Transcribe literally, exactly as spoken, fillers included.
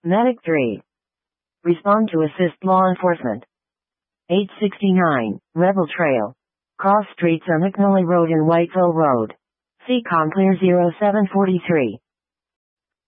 Medic three. Respond to assist law enforcement. eight sixty-nine, Rebel Trail. Cross streets on McNally Road and Whiteville Road. C COM clear zero seven four three.